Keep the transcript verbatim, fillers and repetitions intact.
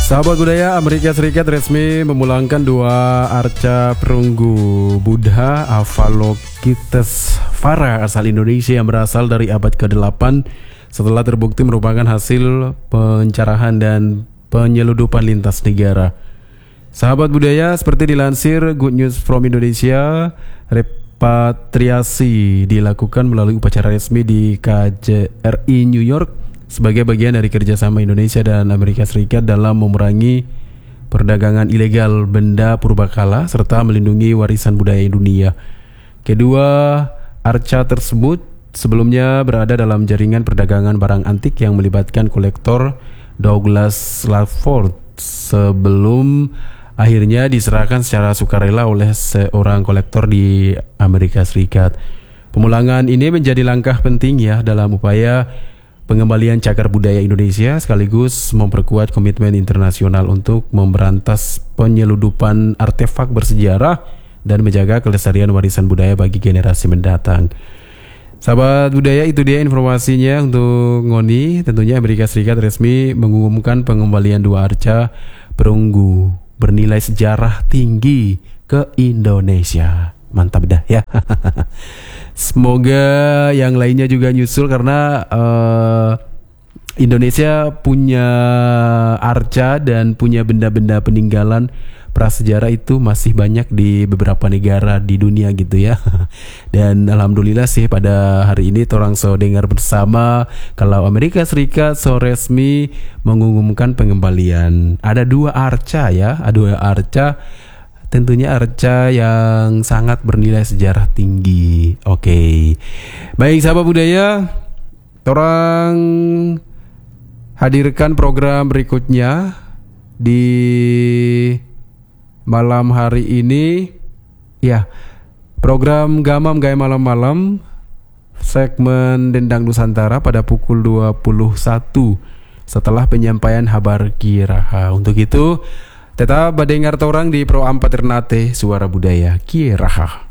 Sahabat budaya, Amerika Serikat resmi memulangkan dua arca perunggu Buddha Avalokitesvara asal Indonesia yang berasal dari abad kedelapan setelah terbukti merupakan hasil pencerahan dan penyeludupan lintas negara. Sahabat budaya, seperti dilansir Good News from Indonesia, repatriasi dilakukan melalui upacara resmi di K J R I New York sebagai bagian dari kerjasama Indonesia dan Amerika Serikat dalam memerangi perdagangan ilegal benda purbakala serta melindungi warisan budaya dunia. Kedua arca tersebut sebelumnya berada dalam jaringan perdagangan barang antik yang melibatkan kolektor Douglas Latford sebelum akhirnya diserahkan secara sukarela oleh seorang kolektor di Amerika Serikat. Pemulangan ini menjadi langkah penting ya dalam upaya pengembalian cagar budaya Indonesia sekaligus memperkuat komitmen internasional untuk memberantas penyeludupan artefak bersejarah dan menjaga kelestarian warisan budaya bagi generasi mendatang. Sahabat budaya, itu dia informasinya untuk Ngoni. Tentunya Amerika Serikat resmi mengumumkan pengembalian dua arca perunggu bernilai sejarah tinggi ke Indonesia. Mantap dah ya. Semoga yang lainnya juga nyusul karena uh, Indonesia punya arca dan punya benda-benda peninggalan prasejarah itu masih banyak di beberapa negara di dunia gitu ya. Dan alhamdulillah sih pada hari ini torang so dengar bersama kalau Amerika Serikat so resmi mengumumkan pengembalian. Ada dua arca ya, ada dua arca. Tentunya arca yang sangat bernilai sejarah tinggi. Oke, okay. Baik sahabat budaya, orang hadirkan program berikutnya di malam hari ini. Ya, program Gamam Gaya Malam-Malam segmen Dendang Nusantara pada pukul dua puluh satu setelah penyampaian Habar Kieraha. Untuk itu tetap badengar torang di Pro Ampat Ternate Suara Budaya Kieraha.